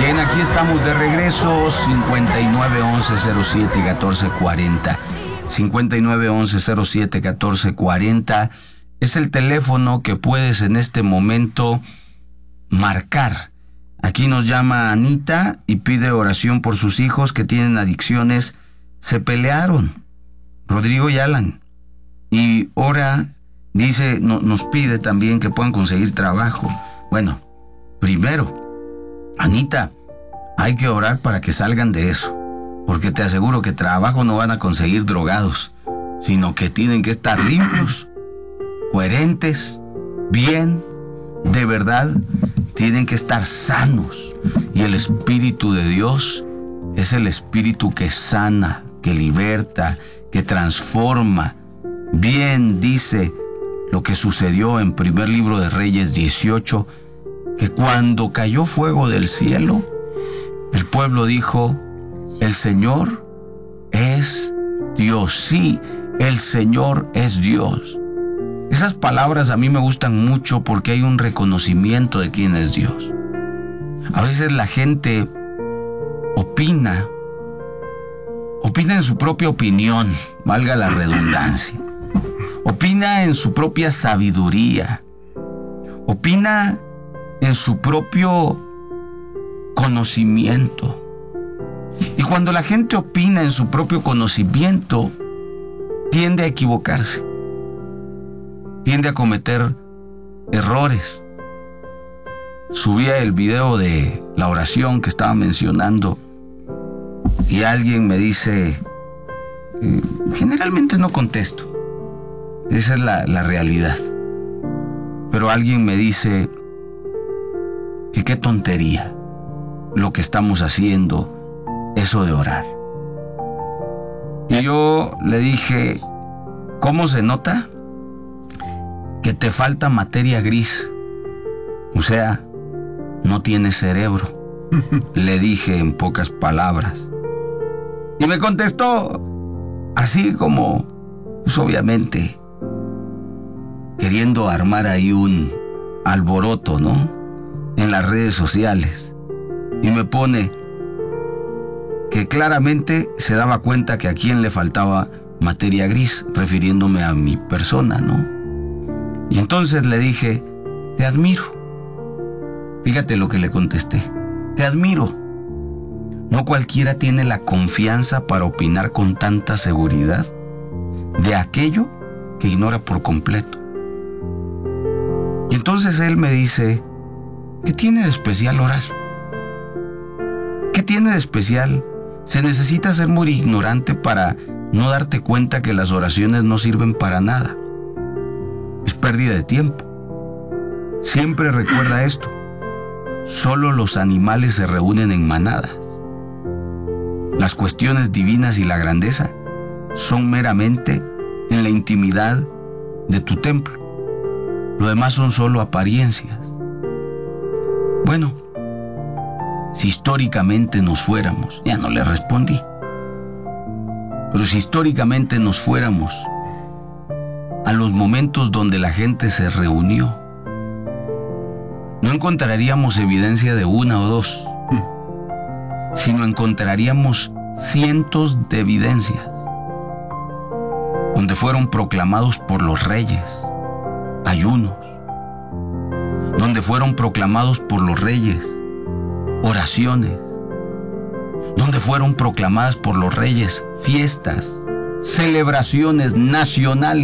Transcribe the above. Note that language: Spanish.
Bien, aquí estamos de regreso, 5911-07-1440. 5911-07-1440 es el teléfono que puedes en este momento marcar. Aquí nos llama Anita y pide oración por sus hijos que tienen adicciones. Se pelearon, Rodrigo y Alan. Y ora, dice, nos pide también que puedan conseguir trabajo. Bueno, primero, Anita, hay que orar para que salgan de eso, porque te aseguro que trabajo no van a conseguir drogados, sino que tienen que estar limpios, coherentes, bien, de verdad, tienen que estar sanos. Y el Espíritu de Dios es el Espíritu que sana, que liberta, que transforma. Bien dice lo que sucedió en primer libro de Reyes 18, que cuando cayó fuego del cielo, el pueblo dijo, el Señor es Dios. Sí, el Señor es Dios. Esas palabras a mí me gustan mucho porque hay un reconocimiento de quién es Dios. A veces la gente opina en su propia opinión, valga la redundancia. Opina en su propia sabiduría. Opina en su propio conocimiento. Y cuando la gente opina en su propio conocimiento, tiende a equivocarse, tiende a cometer errores. Subía el video de la oración que estaba mencionando y alguien me dice, generalmente no contesto, esa es la realidad, pero alguien me dice que qué tontería lo que estamos haciendo, eso de orar. Y yo le dije, ¿cómo se nota? Que te falta materia gris, o sea, no tienes cerebro. Le dije en pocas palabras. Y me contestó así como, pues obviamente, queriendo armar ahí un alboroto, ¿no? En las redes sociales. Y me pone que claramente se daba cuenta que a quien le faltaba materia gris, refiriéndome a mi persona, ¿no? Y entonces le dije, te admiro. Fíjate lo que le contesté. Te admiro. No cualquiera tiene la confianza para opinar con tanta seguridad de aquello que ignora por completo. Y entonces él me dice, ¿qué tiene de especial orar? ¿Qué tiene de especial? Se necesita ser muy ignorante para no darte cuenta que las oraciones no sirven para nada. Es pérdida de tiempo. Siempre recuerda esto. Solo los animales se reúnen en manadas. Las cuestiones divinas y la grandeza son meramente en la intimidad de tu templo. Lo demás son solo apariencias. Bueno, si históricamente nos fuéramos, ya no le respondí, pero si históricamente nos fuéramos a los momentos donde la gente se reunió, no encontraríamos evidencia de una o dos, sino encontraríamos cientos de evidencias donde fueron proclamados por los reyes ayunos, donde fueron proclamados por los reyes oraciones, donde fueron proclamadas por los reyes fiestas, celebraciones nacionales.